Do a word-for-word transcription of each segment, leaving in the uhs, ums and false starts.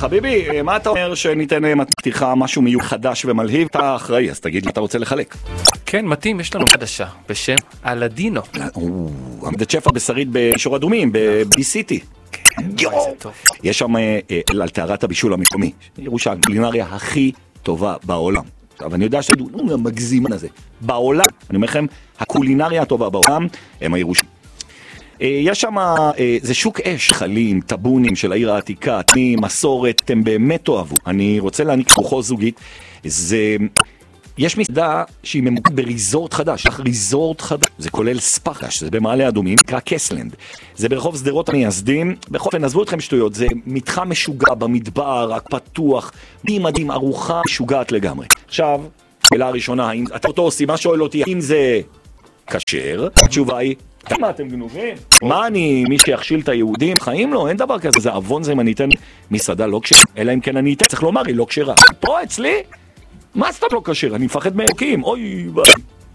חביבי, מה אתה אומר שניתן מתיחה משהו מיוחד חדש ומלהיב? אתה אחראי, אז תגיד לי, אתה רוצה לחלק? כן, מתאים, יש לנו חדשה בשם אלדינו. עמדת שפע בשרית בשור אדומים, ב-B City. יש שם על טהרת הבישול המקומי, ירושלים, קולינריה הכי טובה בעולם. עכשיו, אני יודע שתדעו, נו, מגזימן הזה. בעולם, אני אומר לכם, הקולינריה הטובה בעולם הם הירושלים. יש שם, זה שוק אש, חלים, טבונים של העיר העתיקה, תנים, מסורת, אתם באמת אוהבו. אני רוצה להעניק רוחו זוגית, זה... יש מסעדה שהיא ממוקדת בריזורט חדש, ריזורט חדש, זה כולל ספא חדש, זה במעלה אדומים, נקרא קסלנד. זה ברחוב שדרות המייסדים, בכל אופן, עזבו אתכם שטויות, זה מתחם משוגע במדבר, רק פתוח, מדהים מדהים, ארוחה משוגעת לגמרי. עכשיו, שאלה הראשונה, האם, אתה אותו עושים, מה שואל אותי, האם זה כשר? התשובה היא, מה אתם גנובים? מה אני, מי שיכשיל את היהודים? חיים לו, אין דבר כזה, זה אבון זה אם אני אתן מסעדה לא כשרה, אלא אם כן אני אתן, צריך לומר, היא לא כשרה. פה אצלי, מה סתם לא כשר? אני מפחד מאלוקים, אוי ביי.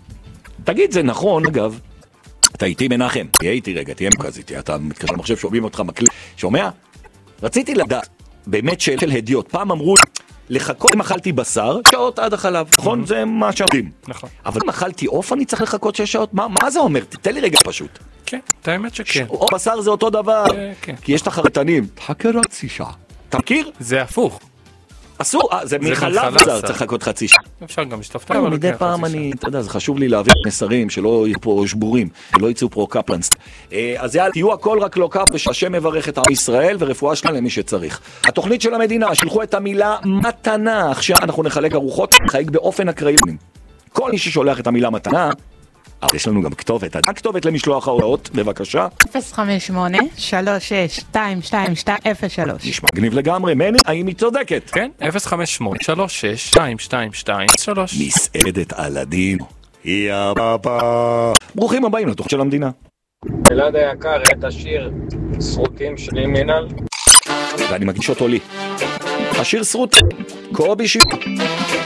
תגיד, זה נכון, אגב, אתה איתי מנחם, תהיה איתי רגע, תהיה מוקז איתי, אתה מתקשר למחשב, שומעים אותך מקליט, שומע? רציתי לדעת, באמת של הדיוט, פעם אמרו לחכות אם אכלתי בשר, שעות עד החלב, נכון? זה מה שאומרים. נכון. אבל אם אכלתי עוף, אני צריך לחכות שש שעות, מה זה אומר? תתן לי רגע פשוט. כן, את האמת שכן. או בשר זה אותו דבר, כי יש את החרטנים. חכה חצי שעה. אתה מכיר? זה הפוך. אסור, זה מחלב בשר, צריך לחכות חצי שעה. אפשר גם לשתפתה, אבל מדי פעם אני, אתה יודע, זה חשוב לי להעביר מסרים, שלא יהיו פה שבורים, שלא יצאו פה קפלנס. אז יאללה, תהיו הכל רק לא קפ, ושהשם מברך את עם ישראל, ורפואה שלנו למי שצריך. התוכנית של המדינה, שלחו את המילה מתנה, עכשיו אנחנו נחלק ארוחות, נחלק באופן אקראי. כל מי ששולח את המילה מתנה, אבל יש לנו גם כתובת. הכתובת למשלוח ההודעות, בבקשה. אפס חמש שמונה שלוש שש שתיים שתיים שתיים אפס שלוש. נשמע גניב לגמרי, מני, האם היא צודקת? כן, אפס חמש שמונה שלוש שש שתיים שתיים שתיים שלוש. מסעדת אלדינו. יא פאפה. ברוכים הבאים לתוכנית של המדינה. אלעד היקר, את השיר סרוטים של ימינל. ואני מגיש אותו לי. השיר סרוט, קובי שיר.